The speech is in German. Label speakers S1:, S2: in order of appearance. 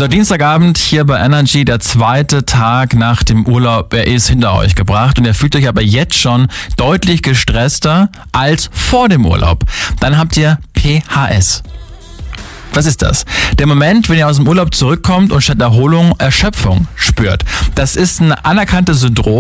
S1: So, Dienstagabend hier bei Energy, der zweite Tag nach dem Urlaub, er ist hinter euch gebracht und ihr fühlt euch aber jetzt schon deutlich gestresster als vor dem Urlaub. Dann habt ihr PHS. Was ist das? Der Moment, wenn ihr aus dem Urlaub zurückkommt und statt Erholung Erschöpfung spürt. Das ist ein anerkanntes Syndrom.